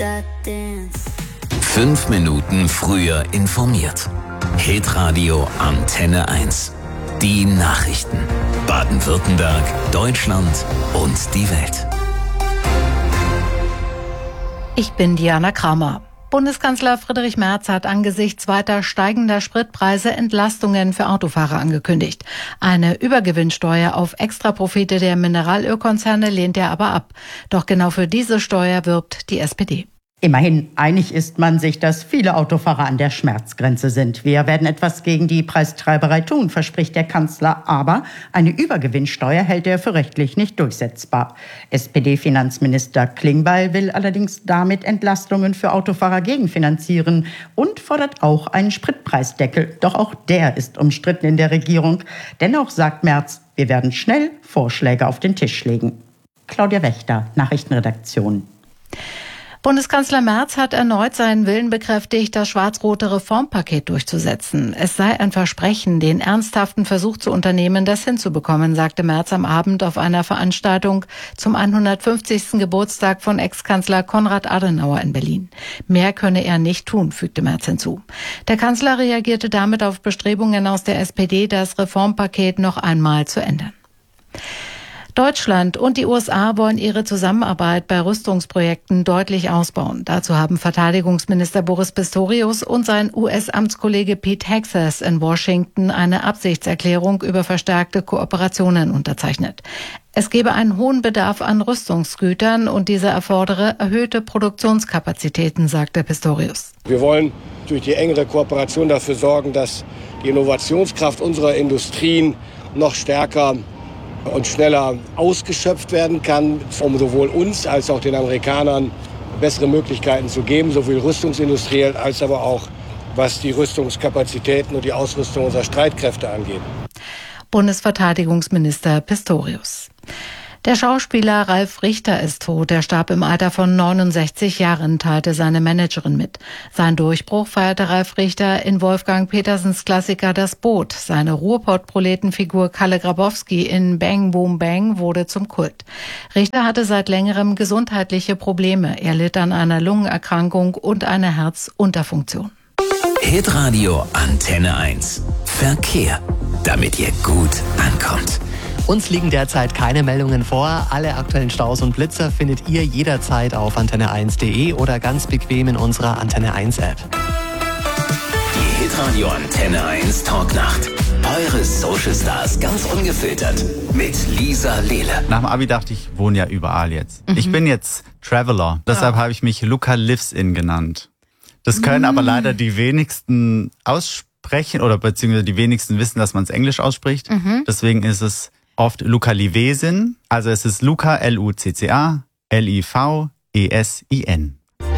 5 Minuten früher informiert. Hitradio Antenne 1. Die Nachrichten. Baden-Württemberg, Deutschland und die Welt. Ich bin Diana Kramer. Bundeskanzler Friedrich Merz hat angesichts weiter steigender Spritpreise Entlastungen für Autofahrer angekündigt. Eine Übergewinnsteuer auf Extraprofite der Mineralölkonzerne lehnt er aber ab. Doch genau für diese Steuer wirbt die SPD. Immerhin einig ist man sich, dass viele Autofahrer an der Schmerzgrenze sind. Wir werden etwas gegen die Preistreiberei tun, verspricht der Kanzler. Aber eine Übergewinnsteuer hält er für rechtlich nicht durchsetzbar. SPD-Finanzminister Klingbeil will allerdings damit Entlastungen für Autofahrer gegenfinanzieren und fordert auch einen Spritpreisdeckel. Doch auch der ist umstritten in der Regierung. Dennoch sagt Merz, wir werden schnell Vorschläge auf den Tisch legen. Claudia Wächter, Nachrichtenredaktion. Bundeskanzler Merz hat erneut seinen Willen bekräftigt, das schwarz-rote Reformpaket durchzusetzen. Es sei ein Versprechen, den ernsthaften Versuch zu unternehmen, das hinzubekommen, sagte Merz am Abend auf einer Veranstaltung zum 150. Geburtstag von Ex-Kanzler Konrad Adenauer in Berlin. Mehr könne er nicht tun, fügte Merz hinzu. Der Kanzler reagierte damit auf Bestrebungen aus der SPD, das Reformpaket noch einmal zu ändern. Deutschland und die USA wollen ihre Zusammenarbeit bei Rüstungsprojekten deutlich ausbauen. Dazu haben Verteidigungsminister Boris Pistorius und sein US-Amtskollege Pete Hegseth in Washington eine Absichtserklärung über verstärkte Kooperationen unterzeichnet. Es gebe einen hohen Bedarf an Rüstungsgütern und dieser erfordere erhöhte Produktionskapazitäten, sagte Pistorius. Wir wollen durch die engere Kooperation dafür sorgen, dass die Innovationskraft unserer Industrien noch stärker und schneller ausgeschöpft werden kann, um sowohl uns als auch den Amerikanern bessere Möglichkeiten zu geben, sowohl rüstungsindustriell als aber auch was die Rüstungskapazitäten und die Ausrüstung unserer Streitkräfte angeht. Bundesverteidigungsminister Pistorius. Der Schauspieler Ralf Richter ist tot. Er starb im Alter von 69 Jahren, teilte seine Managerin mit. Sein Durchbruch feierte Ralf Richter in Wolfgang Petersens Klassiker Das Boot. Seine Ruhrpott-Proletenfigur Kalle Grabowski in Bang Boom Bang wurde zum Kult. Richter hatte seit längerem gesundheitliche Probleme. Er litt an einer Lungenerkrankung und einer Herzunterfunktion. Hitradio Antenne 1. Verkehr. Damit ihr gut ankommt. Uns liegen derzeit keine Meldungen vor. Alle aktuellen Staus und Blitzer findet ihr jederzeit auf antenne1.de oder ganz bequem in unserer Antenne 1 App. Die Hitradio Antenne 1 Talknacht. Eure Social Stars ganz ungefiltert. Mit Lisa Lehle. Nach dem Abi dachte ich, wohne ja überall jetzt. Ich bin jetzt Traveler. Deshalb habe ich mich Luca Lives In genannt. Das können aber leider die wenigsten aussprechen oder beziehungsweise die wenigsten wissen, dass man es Englisch ausspricht. Deswegen ist es oft Luca Livesin, also es ist Luca, Lucca, Livesin.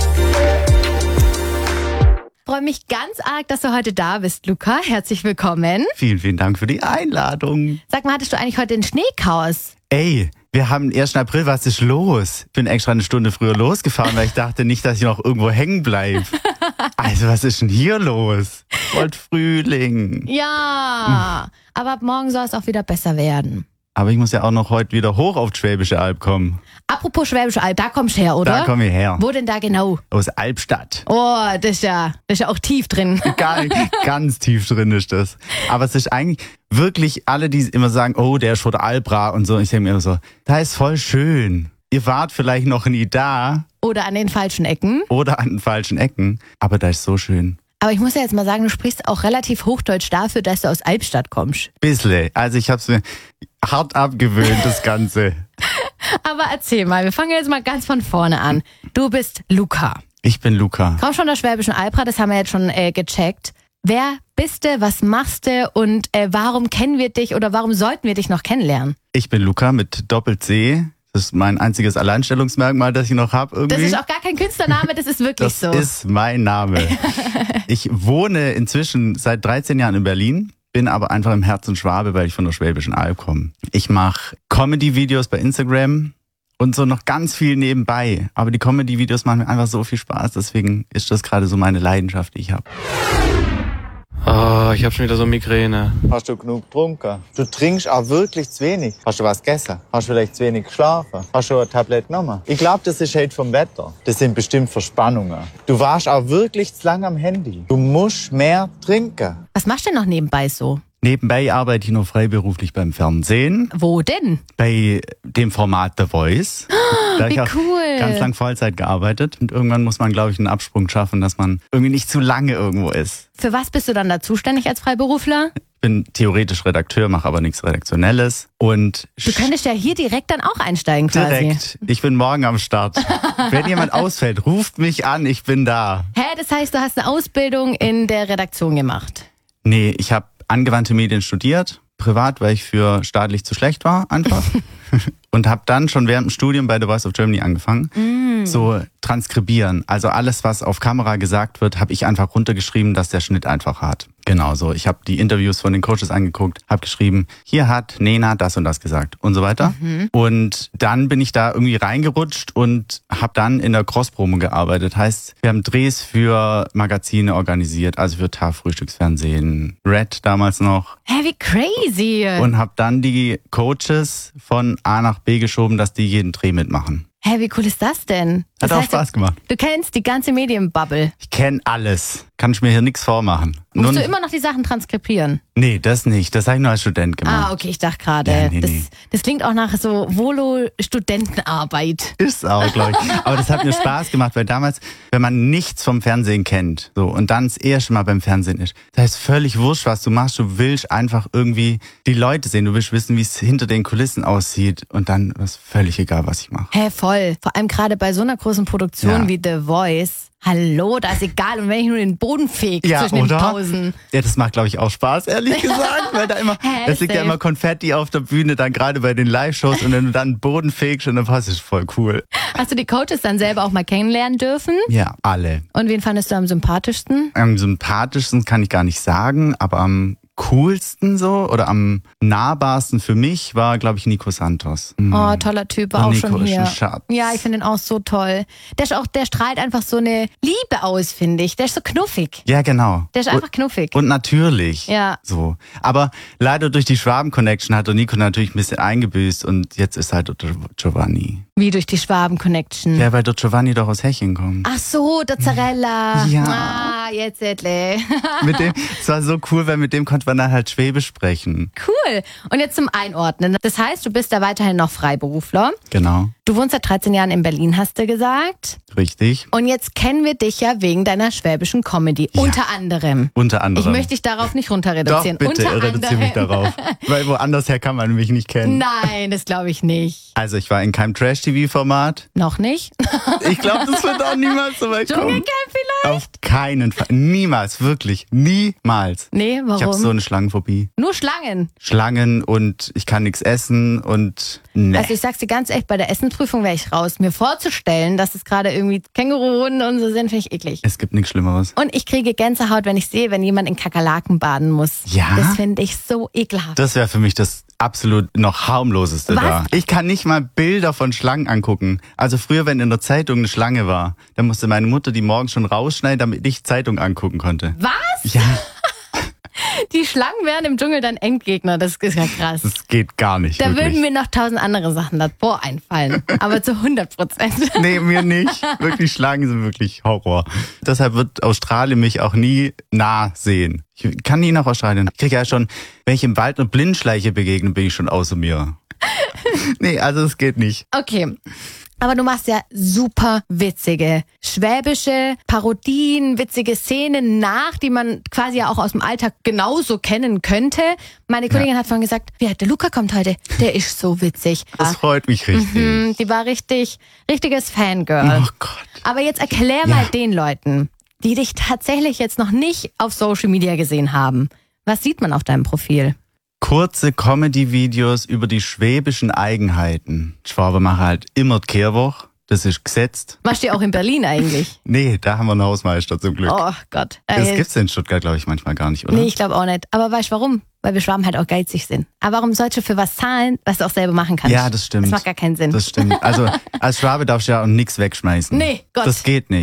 Ich freue mich ganz arg, dass du heute da bist, Luca. Herzlich willkommen. Vielen, vielen Dank für die Einladung. Sag mal, hattest du eigentlich heute den Schneechaos? Ey, wir haben den 1. April, was ist los? Ich bin extra eine Stunde früher losgefahren, weil ich dachte nicht, dass ich noch irgendwo hängen bleibe. Also was ist denn hier los? Wollt Frühling. Ja, aber ab morgen soll es auch wieder besser werden. Aber ich muss ja auch noch heute wieder hoch auf die Schwäbische Alb kommen. Apropos Schwäbische Alb, da kommst du her, oder? Da komme ich her. Wo denn da genau? Aus Albstadt. Oh, das ist ja auch tief drin. Ganz tief drin ist das. Aber es ist eigentlich wirklich alle, die immer sagen, oh, der ist von der Albra und so. Ich denke mir immer so, da ist voll schön. Ihr wart vielleicht noch nie da. Oder an den falschen Ecken. Aber da ist so schön. Aber ich muss ja jetzt mal sagen, du sprichst auch relativ Hochdeutsch dafür, dass du aus Albstadt kommst. Bissle. Also ich hab's mir hart abgewöhnt, das Ganze. Aber erzähl mal, wir fangen jetzt mal ganz von vorne an. Du bist Luca. Ich bin Luca. Kommst von der Schwäbischen Albra, das haben wir jetzt schon gecheckt. Wer bist du, was machst du und warum kennen wir dich oder warum sollten wir dich noch kennenlernen? Ich bin Luca mit Doppel-C. Das ist mein einziges Alleinstellungsmerkmal, das ich noch habe irgendwie. Das ist auch gar kein Künstlername, das ist wirklich so. Das ist mein Name. Ich wohne inzwischen seit 13 Jahren in Berlin, bin aber einfach im Herzen Schwabe, weil ich von der Schwäbischen Alb komme. Ich mache Comedy-Videos bei Instagram und so noch ganz viel nebenbei. Aber die Comedy-Videos machen mir einfach so viel Spaß, deswegen ist das gerade so meine Leidenschaft, die ich habe. Ich habe schon wieder so Migräne. Hast du genug getrunken? Du trinkst auch wirklich zu wenig. Hast du was gegessen? Hast du vielleicht zu wenig geschlafen? Hast du ein Tablett genommen? Ich glaube, das ist halt vom Wetter. Das sind bestimmt Verspannungen. Du warst auch wirklich zu lange am Handy. Du musst mehr trinken. Was machst du denn noch nebenbei so? Nebenbei arbeite ich noch freiberuflich beim Fernsehen. Wo denn? Bei dem Format The Voice. Da wie ich auch cool. ganz lang Vollzeit gearbeitet. Und irgendwann muss man, glaube ich, einen Absprung schaffen, dass man irgendwie nicht zu lange irgendwo ist. Für was bist du dann da zuständig als Freiberufler? Ich bin theoretisch Redakteur, mache aber nichts Redaktionelles. Und Du könntest ja hier direkt dann auch einsteigen quasi. direkt, ich bin morgen am Start. Wenn jemand ausfällt, ruft mich an, ich bin da. Hä, das heißt, du hast eine Ausbildung in der Redaktion gemacht? Nee, ich habe angewandte Medien studiert, privat, weil ich für staatlich zu schlecht war, einfach. Und habe dann schon während dem Studium bei The Voice of Germany angefangen, so transkribieren. Also alles, was auf Kamera gesagt wird, habe ich einfach runtergeschrieben, dass der Schnitt einfach hat. Genau so. Ich habe die Interviews von den Coaches angeguckt, habe geschrieben, hier hat Nena das und das gesagt und so weiter. Und dann bin ich da irgendwie reingerutscht und habe dann in der Cross-Promo gearbeitet. Heißt, wir haben Drehs für Magazine organisiert, also für TAF, Frühstücksfernsehen, Red damals noch. Hä, wie crazy. Und habe dann die Coaches von A nach B geschoben, dass die jeden Dreh mitmachen. Hä, wie cool ist das denn? Hat auch Spaß gemacht. Du kennst die ganze Medienbubble. Ich kenne alles. Kann ich mir hier nichts vormachen. Musst du immer noch die Sachen transkribieren? Nee, das nicht. Das habe ich nur als Student gemacht. Ah, okay, ich dachte gerade, Ja, nee. das klingt auch nach so Volo-Studentenarbeit. Ist auch, glaube ich. Aber das hat mir Spaß gemacht, weil damals, wenn man nichts vom Fernsehen kennt, so, und dann das erste Mal beim Fernsehen ist, da ist völlig wurscht, was du machst. Du willst einfach irgendwie die Leute sehen. Du willst wissen, wie es hinter den Kulissen aussieht. Und dann ist völlig egal, was ich mache. Hä, voll. Vor allem gerade bei so einer großen Produktion Ja. wie The Voice. Hallo, da ist egal. Und wenn ich nur den Boden fege Ja, zwischen den oder? Pausen. Ja, das macht, glaube ich, auch Spaß, ehrlich gesagt, weil da immer, es liegt ja safe. immer Konfetti auf der Bühne, dann gerade bei den Live-Shows und wenn du dann den Boden fegst und dann passt es voll cool. Hast du die Coaches dann selber auch mal kennenlernen dürfen? Ja, alle. Und wen fandest du am sympathischsten? Am sympathischsten kann ich gar nicht sagen, aber am coolsten so oder am nahbarsten für mich war, glaube ich, Nico Santos. Oh, toller Typ, war Und auch Nico schon ist hier. ein Schatz. Ja, ich finde ihn auch so toll. Der strahlt einfach so eine Liebe aus, finde ich. Der ist so knuffig. Ja, genau. Der ist einfach knuffig. Und natürlich. Ja. So. Aber leider durch die Schwaben-Connection hat der Nico natürlich ein bisschen eingebüßt und jetzt ist halt der Giovanni. Wie durch die Schwaben-Connection. Ja, weil der Giovanni doch aus Heching kommt. Ach so, der Zarella. Ja. Ah, jetzt ettle. Mit dem, es war so cool, weil mit dem konnte man dann halt Schwäbisch sprechen. Cool. Und jetzt zum Einordnen. Das heißt, du bist da weiterhin noch Freiberufler. Genau. Du wohnst seit 13 Jahren in Berlin, hast du gesagt. Richtig. Und jetzt kennen wir dich ja wegen deiner schwäbischen Comedy. Ja. Unter anderem. Unter Ich anderem. möchte dich darauf nicht runter Doch, reduzieren. bitte, Unter reduziere mich anderem. darauf. Weil woanders her kann man mich nicht kennen. Nein, das glaube ich nicht. Also ich war in keinem Trash-TV-Format. Noch nicht? Ich glaube, das wird auch niemals so weit kommen. Dschungelcamp vielleicht? Auf keinen Fall. Niemals, wirklich. Niemals. Nee, warum? Ich habe so eine Schlangenphobie. Nur Schlangen. Schlangen und ich kann nichts essen und ne. Also ich sag's dir ganz echt, bei der Essensprüfung wäre ich raus. Mir vorzustellen, dass es gerade irgendwie Känguruhunde und so sind, finde ich eklig. Es gibt nichts Schlimmeres. Und ich kriege Gänsehaut, wenn ich sehe, wenn jemand in Kakerlaken baden muss. Ja? Das finde ich so ekelhaft. Das wäre für mich das absolut noch harmloseste Was? da. Ich kann nicht mal Bilder von Schlangen angucken. Also früher, wenn in der Zeitung eine Schlange war, dann musste meine Mutter die morgens schon rausschneiden, damit ich Zeitung angucken konnte. Was? Ja, Die Schlangen wären im Dschungel dann Endgegner. Das ist ja krass. das geht gar nicht. Da wirklich. würden mir noch 1000 andere Sachen davor einfallen. Aber zu 100%. Nee, mir nicht. Wirklich, Schlangen sind wirklich Horror. Deshalb wird Australien mich auch nie nah sehen. Ich kann nie nach Australien. Ich kriege ja schon, wenn ich im Wald eine Blindschleiche begegne, bin ich schon außer mir. Nee, also es geht nicht. Okay. Aber du machst ja super witzige, schwäbische Parodien, witzige Szenen nach, die man quasi ja auch aus dem Alltag genauso kennen könnte. Meine Kollegin hat vorhin gesagt, ja, der Luca kommt heute, der ist so witzig. Das freut mich richtig. Die war richtiges Fangirl. Oh Gott. Aber jetzt erklär mal den Leuten, die dich tatsächlich jetzt noch nicht auf Social Media gesehen haben. Was sieht man auf deinem Profil? Kurze Comedy-Videos über die schwäbischen Eigenheiten. Die Schwaben machen halt immer die Kehrwoche. Das ist gesetzt. Machst du auch in Berlin eigentlich? Nee, da haben wir einen Hausmeister zum Glück. Oh Gott. Das gibt's in Stuttgart, glaube ich, manchmal gar nicht, oder? Nee, ich glaube auch nicht. Aber weißt du warum? Weil wir Schwaben halt auch geizig sind. Aber warum sollst du für was zahlen, was du auch selber machen kannst? Ja, das stimmt. Das macht gar keinen Sinn. Das stimmt. Also als Schwabe darfst du ja auch nichts wegschmeißen. Nee, Gott. Das geht nicht.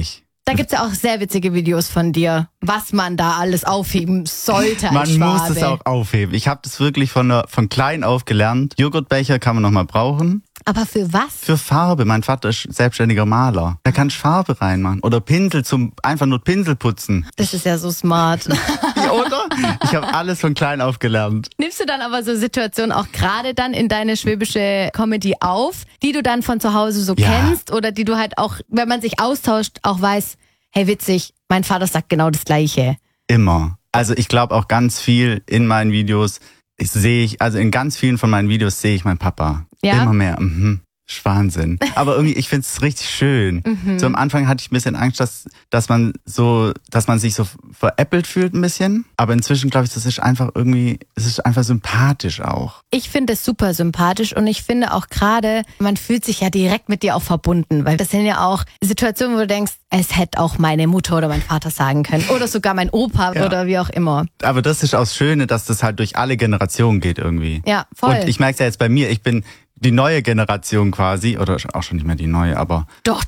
Da gibt's ja auch sehr witzige Videos von dir, was man da alles aufheben sollte als Man Schwabe. muss es auch aufheben. Ich habe das wirklich von klein auf gelernt. Joghurtbecher kann man noch mal brauchen. Aber für was? Für Farbe. Mein Vater ist selbstständiger Maler. Da kann ich Farbe reinmachen. Oder Pinsel einfach nur Pinsel putzen. Das ist ja so smart. Ja, oder? Ich habe alles von klein auf gelernt. Nimmst du dann aber so Situationen auch gerade dann in deine schwäbische Comedy auf, die du dann von zu Hause so kennst oder die du halt auch, wenn man sich austauscht, auch weiß, hey witzig, mein Vater sagt genau das Gleiche. Immer. Also ich glaube auch ganz viel in meinen Videos in ganz vielen von meinen Videos sehe ich meinen Papa. Ja? Immer mehr. Ist Wahnsinn. Aber irgendwie, ich finde es richtig schön. So am Anfang hatte ich ein bisschen Angst, dass man sich so veräppelt fühlt ein bisschen. Aber inzwischen glaube ich, es ist einfach sympathisch auch. Ich finde es super sympathisch und ich finde auch gerade, man fühlt sich ja direkt mit dir auch verbunden, weil das sind ja auch Situationen, wo du denkst, es hätte auch meine Mutter oder mein Vater sagen können oder sogar mein Opa oder wie auch immer. Aber das ist auch das Schöne, dass das halt durch alle Generationen geht irgendwie. Ja, voll. Und ich merke es ja jetzt bei mir, ich bin die neue Generation quasi, oder auch schon nicht mehr die neue, aber... Doch.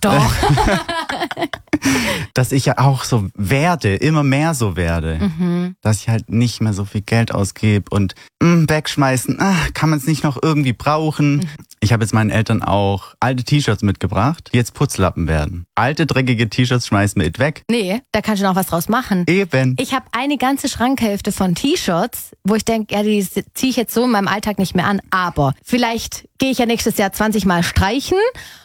Dass ich ja auch so werde, immer mehr so werde. Dass ich halt nicht mehr so viel Geld ausgebe und wegschmeißen, kann man es nicht noch irgendwie brauchen. Ich habe jetzt meinen Eltern auch alte T-Shirts mitgebracht, die jetzt Putzlappen werden. Alte, dreckige T-Shirts schmeißen wir weg. Nee, da kannst du noch was draus machen. Eben. Ich habe eine ganze Schrankhälfte von T-Shirts, wo ich denke, ja, die ziehe ich jetzt so in meinem Alltag nicht mehr an. Aber vielleicht gehe ich ja nächstes Jahr 20 Mal streichen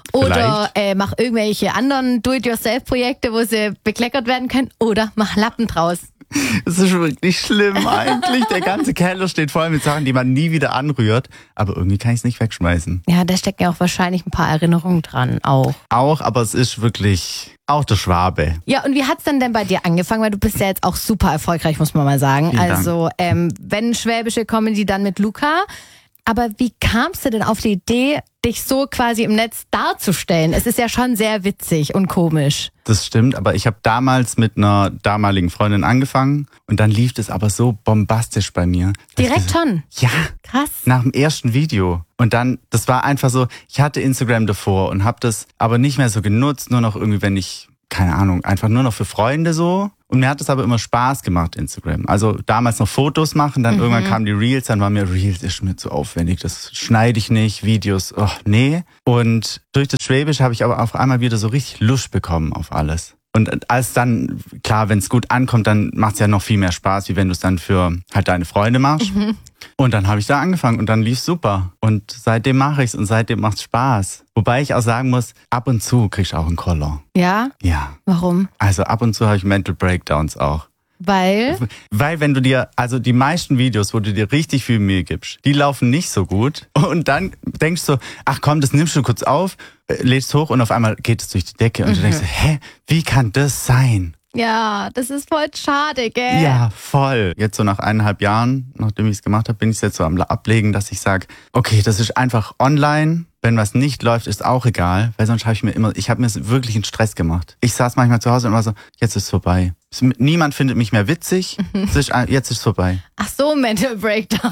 oder mache irgendwelche anderen Do-it-yourself-Projekte, wo sie bekleckert werden können oder mach Lappen draus. Das ist wirklich schlimm eigentlich. Der ganze Keller steht voll mit Sachen, die man nie wieder anrührt. Aber irgendwie kann ich es nicht wegschmeißen. Ja, da stecken ja auch wahrscheinlich ein paar Erinnerungen dran auch. Auch, aber es ist wirklich auch der Schwabe. Ja, und wie hat's denn bei dir angefangen? Weil du bist ja jetzt auch super erfolgreich, muss man mal sagen. Vielen Dank. Also, wenn schwäbische Comedy, dann mit Luca. Aber wie kamst du denn auf die Idee, dich so quasi im Netz darzustellen? Es ist ja schon sehr witzig und komisch. Das stimmt, aber ich habe damals mit einer damaligen Freundin angefangen und dann lief das aber so bombastisch bei mir. Direkt schon? Ja. Krass. Nach dem ersten Video. Und dann, das war einfach so, ich hatte Instagram davor und habe das aber nicht mehr so genutzt, nur noch irgendwie, wenn ich, keine Ahnung, einfach nur noch für Freunde so. Und mir hat es aber immer Spaß gemacht, Instagram. Also damals noch Fotos machen, dann irgendwann kamen die Reels, dann war mir Reels ist mir zu aufwendig, das schneide ich nicht, Videos, nee. Und durch das Schwäbisch habe ich aber auf einmal wieder so richtig Lust bekommen auf alles. Und als dann, klar, wenn es gut ankommt, dann macht es ja noch viel mehr Spaß, wie wenn du es dann für halt deine Freunde machst. Und dann habe ich da angefangen und dann lief's super. Und seitdem mache ich's und seitdem macht's Spaß. Wobei ich auch sagen muss, ab und zu kriegst du auch einen Koller. Ja? Ja. Warum? Also ab und zu habe ich Mental Breakdowns auch. Weil wenn du dir, also die meisten Videos, wo du dir richtig viel Mühe gibst, die laufen nicht so gut. Und dann denkst du, ach komm, das nimmst du kurz auf, lädst hoch und auf einmal geht es durch die Decke. Und du denkst, wie kann das sein? ja, das ist voll schade, gell? Ja, voll. Jetzt so nach 1,5 Jahren, nachdem ich es gemacht habe, bin ich jetzt so am Ablegen, dass ich sage, okay, das ist einfach online. Wenn was nicht läuft, ist auch egal, weil sonst habe ich mir wirklich einen Stress gemacht. Ich saß manchmal zu Hause und war so, jetzt ist es vorbei. Niemand findet mich mehr witzig, jetzt ist es vorbei. Ach so, Mental Breakdown.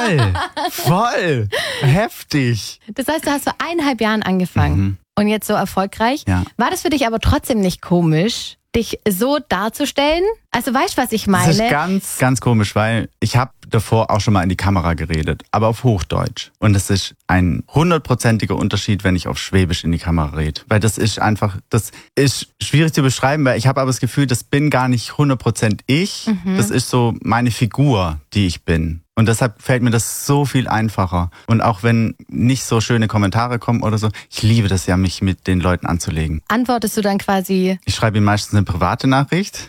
Voll, heftig. Das heißt, du hast vor 1,5 Jahren angefangen und jetzt so erfolgreich. Ja. War das für dich aber trotzdem nicht komisch, dich so darzustellen? Also weißt du, was ich meine? Das ist ganz, ganz komisch, weil ich habe davor auch schon mal in die Kamera geredet, aber auf Hochdeutsch. Und das ist ein 100%iger Unterschied, wenn ich auf Schwäbisch in die Kamera rede. Weil das ist schwierig zu beschreiben, weil ich habe aber das Gefühl, das bin gar nicht 100% ich. Das ist so meine Figur, die ich bin. Und deshalb fällt mir das so viel einfacher. Und auch wenn nicht so schöne Kommentare kommen oder so, ich liebe das ja, mich mit den Leuten anzulegen. Antwortest du dann quasi? Ich schreibe ihnen meistens eine private Nachricht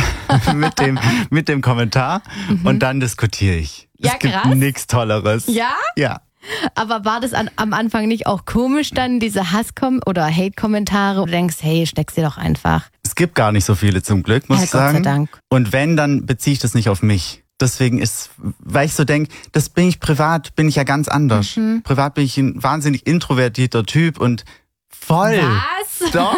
mit dem Kommentar und dann diskutiere ich. Ja, es gibt krass. nichts Tolleres. Ja? Ja. Aber war das am Anfang nicht auch komisch dann, diese oder Hate-Kommentare? Du denkst, hey, steck's dir doch einfach. Es gibt gar nicht so viele zum Glück, muss ich sagen. Gott sei Dank. Und wenn, dann beziehe ich das nicht auf mich. Deswegen weil ich so denke, das bin ich privat, bin ich ja ganz anders. Privat bin ich ein wahnsinnig introvertierter Typ und Voll. Was? Doch.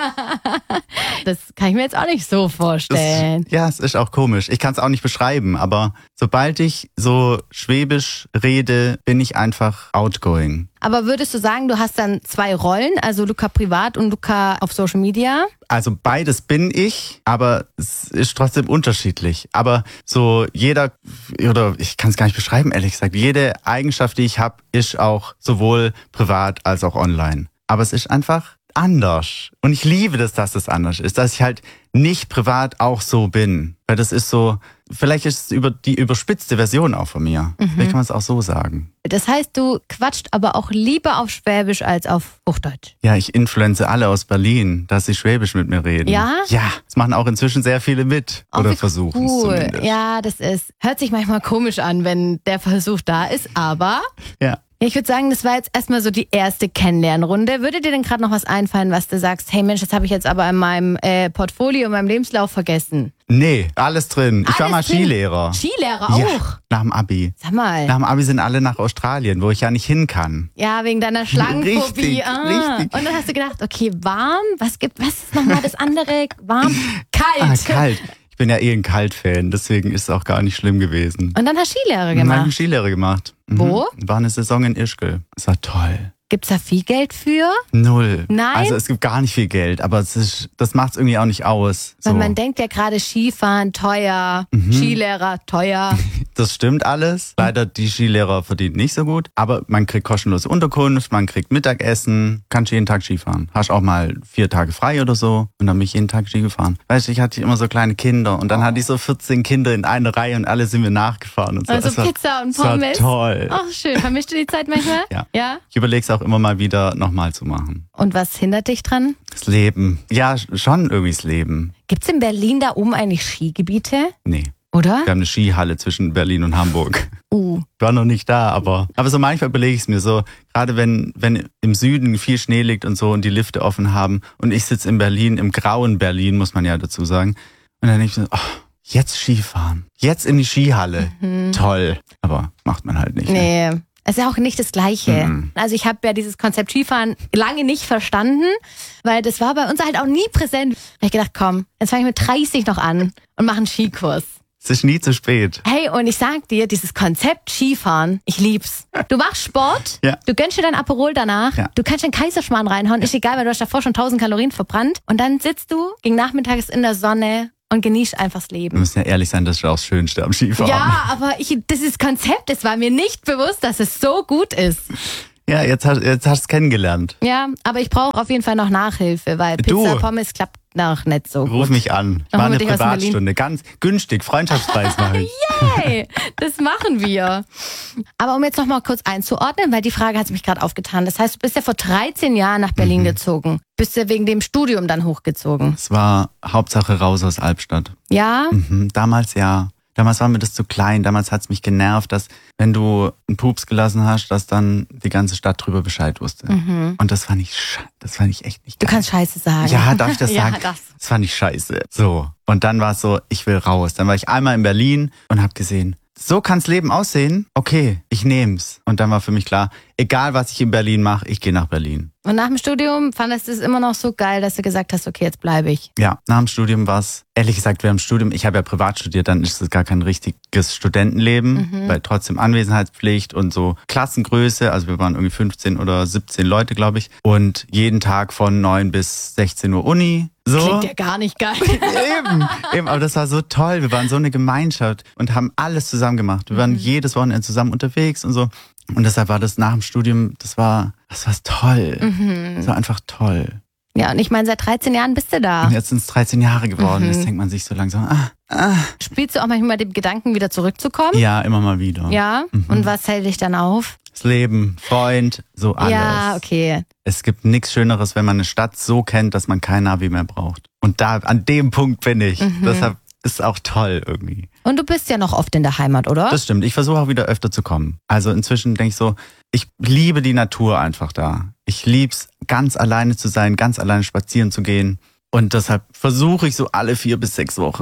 Das kann ich mir jetzt auch nicht so vorstellen. Es ist auch komisch. Ich kann es auch nicht beschreiben, aber sobald ich so schwäbisch rede, bin ich einfach outgoing. Aber würdest du sagen, du hast dann 2 Rollen, also Luca privat und Luca auf Social Media? Also beides bin ich, aber es ist trotzdem unterschiedlich. Aber so jeder, oder ich kann es gar nicht beschreiben, ehrlich gesagt, jede Eigenschaft, die ich habe, ist auch sowohl privat als auch online. Aber es ist einfach anders. Und ich liebe das, dass es anders ist, dass ich halt nicht privat auch so bin. Weil das ist so, vielleicht ist es die überspitzte Version auch von mir. Vielleicht kann man es auch so sagen. Das heißt, du quatscht aber auch lieber auf Schwäbisch als auf Hochdeutsch. Ja, ich influenze alle aus Berlin, dass sie Schwäbisch mit mir reden. Ja? Ja, das machen auch inzwischen sehr viele mit. Oder versuchen es Cool. zumindest. Ja, hört sich manchmal komisch an, wenn der Versuch da ist, aber... Ja. Ich würde sagen, das war jetzt erstmal so die erste Kennenlernrunde. Würde dir denn gerade noch was einfallen, was du sagst, hey Mensch, das habe ich jetzt aber in meinem Portfolio, in meinem Lebenslauf vergessen? Nee, alles drin. Ich war mal Skilehrer. Skilehrer auch? Ja, nach dem Abi. Sag mal. Nach dem Abi sind alle nach Australien, wo ich ja nicht hin kann. Ja, wegen deiner Schlangenphobie. Richtig. Und dann hast du gedacht, okay, warm, was ist nochmal das andere? Warm, kalt. Kalt. Ich bin ja ein Kalt-Fan, deswegen ist es auch gar nicht schlimm gewesen. Und dann hast du Skilehrer Ich habe gemacht. eine Skilehre gemacht. Wo? War eine Saison in Ischgl. Es war toll. Gibt's da viel Geld für? 0. Nein? Also es gibt gar nicht viel Geld, aber das macht es irgendwie auch nicht aus. Weil So. man denkt ja gerade Skifahren teuer, Skilehrer teuer. Das stimmt alles. Leider, die Skilehrer verdienen nicht so gut. Aber man kriegt kostenlose Unterkunft, man kriegt Mittagessen, kannst jeden Tag Skifahren. Hast auch mal 4 Tage frei oder so. Und dann bin ich jeden Tag Ski gefahren. Weißt du, ich hatte immer so kleine Kinder. Und dann hatte ich so 14 Kinder in einer Reihe und alle sind mir nachgefahren. Und so. Also Es war- Pizza und es war Pommes. toll. Ach schön, vermischst du die Zeit manchmal? Ja. Ich überlege es auch immer mal wieder nochmal zu machen. Und was hindert dich dran? Das Leben. Ja, schon irgendwie das Leben. Gibt's in Berlin da oben eigentlich Skigebiete? Nee. Oder? Wir haben eine Skihalle zwischen Berlin und Hamburg. Ich war noch nicht da, aber so manchmal überlege ich es mir so, gerade wenn im Süden viel Schnee liegt und so und die Lifte offen haben und ich sitze in Berlin, im grauen Berlin, muss man ja dazu sagen. Und dann denke ich so, jetzt Skifahren, jetzt in die Skihalle, toll. Aber macht man halt nicht. Nee. Es ist ja auch nicht das Gleiche. Also ich habe ja dieses Konzept Skifahren lange nicht verstanden, weil das war bei uns halt auch nie präsent. Da hab ich gedacht, komm, jetzt fange ich mit 30 noch an und mache einen Skikurs. Es ist nie zu spät. Hey, und ich sag dir, dieses Konzept Skifahren, ich lieb's. Du machst Sport, Ja. du gönnst dir dein Aperol danach, Ja. du kannst den Kaiserschmarrn reinhauen, ist egal, weil du hast davor schon 1000 Kalorien verbrannt. Und dann sitzt du gegen Nachmittags in der Sonne und genießt einfach das Wir Leben. müssen ja ehrlich sein, das ist auch das Schönste am Skifahren. Ja, aber dieses Konzept, es war mir nicht bewusst, dass es so gut ist. Ja, jetzt hast du es kennengelernt. Ja, aber ich brauche auf jeden Fall noch Nachhilfe, weil Pizza, Pommes klappt noch nicht so gut. Ruf mich an. Dann War holen wir eine dich aus Berlin. Privatstunde. Ganz günstig. Freundschaftspreis mache ich. Yay, das machen wir. Aber um jetzt noch mal kurz einzuordnen, weil die Frage hat mich gerade aufgetan. Das heißt, du bist ja vor 13 Jahren nach Berlin gezogen. Bist ja wegen dem Studium dann hochgezogen. Es war Hauptsache raus aus Albstadt. Ja? Damals ja. Damals war mir das zu klein. Damals hat es mich genervt, dass wenn du einen Pups gelassen hast, dass dann die ganze Stadt drüber Bescheid wusste. Und das fand ich echt nicht Du geil. kannst Scheiße sagen. Ja, darf ich das Ja, sagen? das. Das fand ich scheiße. So. Und dann war es so, ich will raus. Dann war ich einmal in Berlin und habe gesehen, so kann's Leben aussehen. Okay, ich nehm's. Und dann war für mich klar, egal was ich in Berlin mache, ich gehe nach Berlin. Und nach dem Studium fandest du es immer noch so geil, dass du gesagt hast, okay, jetzt bleibe ich. Ja, nach dem Studium war's, ehrlich gesagt, während dem Studium, ich habe ja privat studiert, dann ist es gar kein richtiges Studentenleben, weil trotzdem Anwesenheitspflicht und so Klassengröße, also wir waren irgendwie 15 oder 17 Leute, glaube ich, und jeden Tag von 9 bis 16 Uhr Uni. So. Klingt ja gar nicht geil. Eben, aber das war so toll. Wir waren so eine Gemeinschaft und haben alles zusammen gemacht. Wir waren jedes Wochenende zusammen unterwegs und so. Und deshalb war das nach dem Studium, das war toll. Das war einfach toll. Ja, und ich meine, seit 13 Jahren bist du da. Und jetzt sind es 13 Jahre geworden. Jetzt denkt man sich so langsam, Spielst du auch manchmal mit dem Gedanken, wieder zurückzukommen? ja, immer mal wieder. Ja? Und was hält dich dann auf? Das Leben, Freund, so alles. Ja, okay. Es gibt nichts Schöneres, wenn man eine Stadt so kennt, dass man kein Navi mehr braucht. Und da, an dem Punkt bin ich. Deshalb ist es auch toll irgendwie. Und du bist ja noch oft in der Heimat, oder? Das stimmt. Ich versuche auch wieder öfter zu kommen. Also inzwischen denke ich so, ich liebe die Natur einfach da. Ich lieb's, ganz alleine zu sein, ganz alleine spazieren zu gehen. Und deshalb versuche ich so alle 4 bis 6 Wochen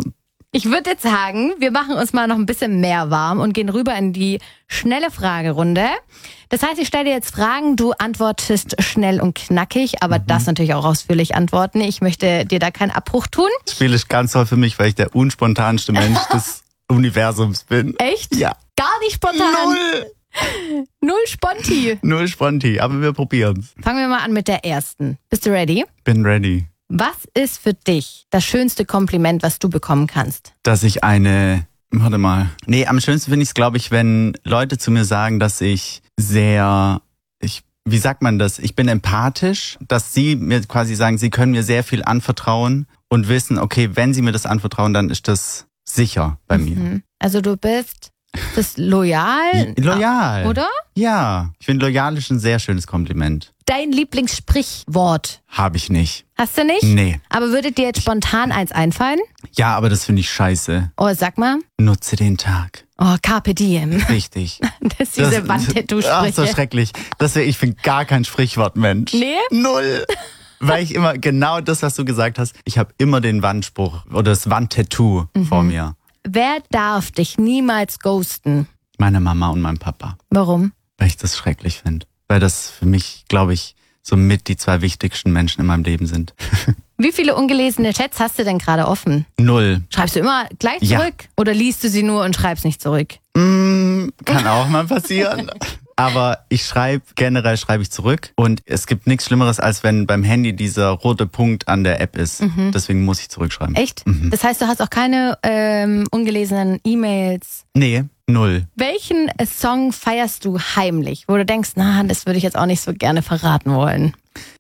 Ich würde jetzt sagen, wir machen uns mal noch ein bisschen mehr warm und gehen rüber in die schnelle Fragerunde. Das heißt, ich stelle dir jetzt Fragen, du antwortest schnell und knackig, aber das natürlich auch ausführlich antworten. Ich möchte dir da keinen Abbruch tun. Das Spiel ist ganz toll für mich, weil ich der unspontanste Mensch des Universums bin. Echt? Ja. Gar nicht spontan. Null Sponti. Null Sponti, aber wir probieren's. Fangen wir mal an mit der ersten. Bist du ready? Bin ready. Was ist für dich das schönste Kompliment, was du bekommen kannst? Dass ich am schönsten finde ich es, glaube ich, wenn Leute zu mir sagen, dass ich wie sagt man das? Ich bin empathisch, dass sie mir quasi sagen, sie können mir sehr viel anvertrauen und wissen, okay, wenn sie mir das anvertrauen, dann ist das sicher bei mir. Also du bist loyal? Loyal. Oder? Ja, ich finde, loyal ist ein sehr schönes Kompliment. Dein Lieblingssprichwort? Habe ich nicht. Hast du nicht? Nee. Aber würde dir jetzt spontan eins einfallen? Ja, aber das finde ich scheiße. Oh, sag mal. Nutze den Tag. Oh, Carpe Diem. Richtig. Das ist diese Wandtattoo-Sprüche. Ach, so schrecklich. Ich finde gar kein Sprichwortmensch. Nee? Null. Weil ich immer, genau das, was du gesagt hast, ich habe immer den Wandspruch oder das Wandtattoo vor mir. Wer darf dich niemals ghosten? Meine Mama und mein Papa. Warum? Weil ich das schrecklich finde. Weil das für mich, glaube ich, somit die 2 wichtigsten Menschen in meinem Leben sind. Wie viele ungelesene Chats hast du denn gerade offen? 0. Schreibst du immer gleich zurück? Ja. Oder liest du sie nur und schreibst nicht zurück? Kann auch mal passieren. Aber generell schreibe ich zurück. Und es gibt nichts Schlimmeres, als wenn beim Handy dieser rote Punkt an der App ist. Deswegen muss ich zurückschreiben. Echt? Das heißt, du hast auch keine ungelesenen E-Mails? Nee, 0. Welchen Song feierst du heimlich, wo du denkst, das würde ich jetzt auch nicht so gerne verraten wollen?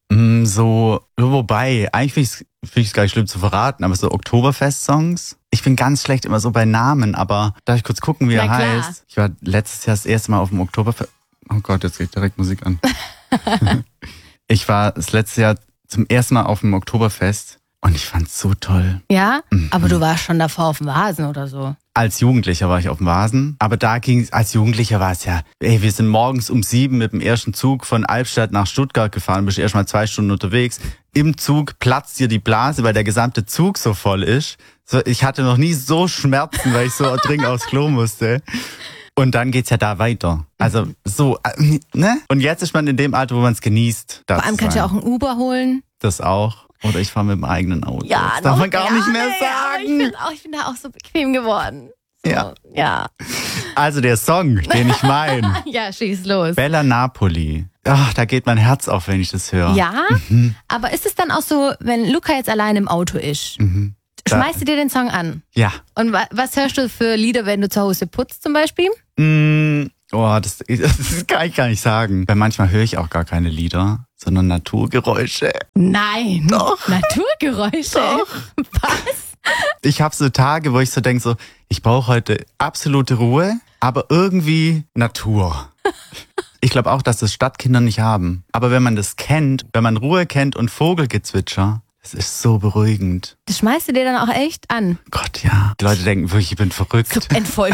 Wobei, eigentlich finde ich es gar nicht schlimm zu verraten, aber so Oktoberfest-Songs. Ich bin ganz schlecht immer so bei Namen, aber darf ich kurz gucken, wie er heißt? Ich war letztes Jahr das erste Mal auf dem Oktoberfest. Oh Gott, jetzt geht direkt Musik an. Ich war das letzte Jahr zum ersten Mal auf dem Oktoberfest und ich fand's so toll. Ja? Aber du warst schon davor auf dem Vasen oder so? Als Jugendlicher war ich auf dem Vasen, aber als Jugendlicher war es ja, wir sind morgens um 7 mit dem ersten Zug von Albstadt nach Stuttgart gefahren, bist erst mal 2 Stunden unterwegs. Im Zug platzt dir die Blase, weil der gesamte Zug so voll ist. Ich hatte noch nie so Schmerzen, weil ich so dringend aufs Klo musste. Und dann geht's ja da weiter. Also so, ne? Und jetzt ist man in dem Alter, wo man es genießt. Vor allem kannst du ja auch ein Uber holen. Das auch. Oder ich fahre mit dem eigenen Auto. Ja, das darf man gar nicht mehr sagen. Ich bin da auch so bequem geworden. So, ja. Also der Song, den ich meine. Ja, schieß los. Bella Napoli. Ach, da geht mein Herz auf, wenn ich das höre. Ja, aber ist es dann auch so, wenn Luca jetzt allein im Auto ist, schmeißt du dir den Song an? Ja. Und was hörst du für Lieder, wenn du zu Hause putzt zum Beispiel? Das kann ich gar nicht sagen. Weil manchmal höre ich auch gar keine Lieder, sondern Naturgeräusche. Nein. Doch. Naturgeräusche? Doch. Was? Ich habe so Tage, wo ich so denke, ich brauche heute absolute Ruhe, aber irgendwie Natur. Ich glaube auch, dass das Stadtkinder nicht haben. Aber wenn man das kennt, wenn man Ruhe kennt und Vogelgezwitscher, das ist so beruhigend. Das schmeißt du dir dann auch echt an? Gott, ja. Die Leute denken wirklich, ich bin verrückt. So entfolgt.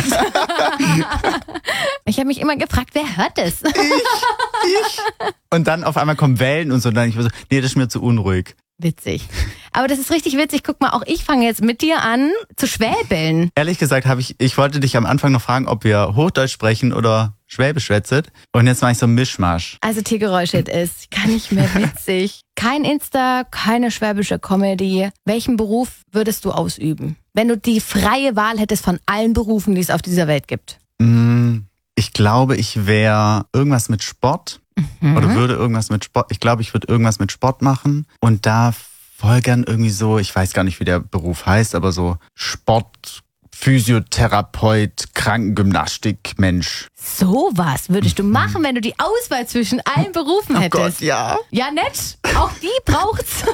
Ich habe mich immer gefragt, wer hört das? Ich. Und dann auf einmal kommen Wellen und so. Und dann ich so, nee, das ist mir zu unruhig. Witzig. Aber das ist richtig witzig. Guck mal, auch ich fange jetzt mit dir an zu schwäbeln. Ehrlich gesagt ich wollte dich am Anfang noch fragen, ob wir Hochdeutsch sprechen oder Schwäbisch schwätzet. Und jetzt mache ich so einen Mischmasch. Also Tiergeräusche ist gar nicht mehr witzig. Kein Insta, keine schwäbische Comedy. Welchen Beruf würdest du ausüben? Wenn du die freie Wahl hättest von allen Berufen, die es auf dieser Welt gibt. Ich glaube, ich wäre irgendwas mit Sport. Oder würde irgendwas mit Sport. Ich glaube, ich würde irgendwas mit Sport machen. Und da voll gern irgendwie so, ich weiß gar nicht, wie der Beruf heißt, aber so Sport, Physiotherapeut, Krankengymnastik, Mensch. Sowas würdest du machen, wenn du die Auswahl zwischen allen Berufen hättest. Oh Gott, ja. Ja, nett. Auch die braucht's.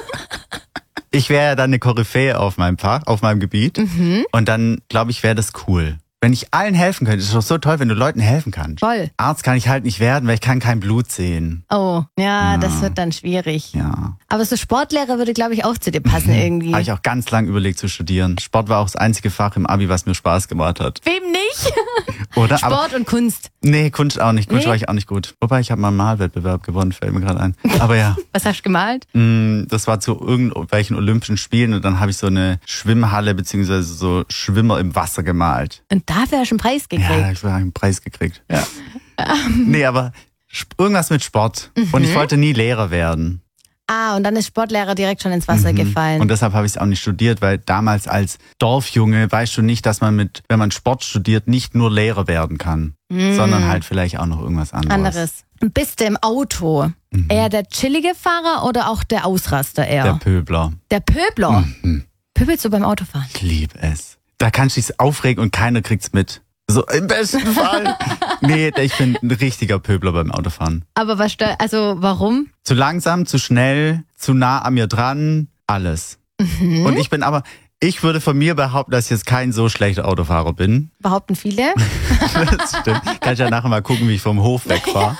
Ich wäre ja dann eine Koryphäe auf meinem Gebiet. Und dann, glaube ich, wäre das cool. Wenn ich allen helfen könnte, ist doch so toll, wenn du Leuten helfen kannst. Voll. Arzt kann ich halt nicht werden, weil ich kann kein Blut sehen. Oh, ja, das wird dann schwierig. Ja. Aber so Sportlehrer würde, glaube ich, auch zu dir passen irgendwie. Habe ich auch ganz lang überlegt zu studieren. Sport war auch das einzige Fach im Abi, was mir Spaß gemacht hat. Wem nicht? Oder? Sport und Kunst. Nee, Kunst auch nicht. Kunst Nee? war ich auch nicht gut. Wobei, ich habe mal einen Malwettbewerb gewonnen, fällt mir gerade ein. Aber ja. Was hast du gemalt? Das war zu irgendwelchen Olympischen Spielen und dann habe ich so eine Schwimmhalle bzw. so Schwimmer im Wasser gemalt. Und dafür hast du einen Preis gekriegt. Ja, ich habe einen Preis gekriegt. Ja. Nee, aber irgendwas mit Sport. Und ich wollte nie Lehrer werden. Ah, und dann ist Sportlehrer direkt schon ins Wasser gefallen. Und deshalb habe ich es auch nicht studiert, weil damals als Dorfjunge weißt du nicht, dass man wenn man Sport studiert, nicht nur Lehrer werden kann, sondern halt vielleicht auch noch irgendwas anderes. Bist du im Auto eher der chillige Fahrer oder auch der Ausraster eher? Der Pöbler. Der Pöbler? Pöbelst du beim Autofahren? Ich liebe es. Da kannst du dich aufregen und keiner kriegt's mit. So im besten Fall. Nee, ich bin ein richtiger Pöbler beim Autofahren. Aber warum? Zu langsam, zu schnell, zu nah an mir dran, alles. Und ich würde von mir behaupten, dass ich jetzt kein so schlechter Autofahrer bin. Behaupten viele. Das stimmt. Kann ich ja nachher mal gucken, wie ich vom Hof wegfahre.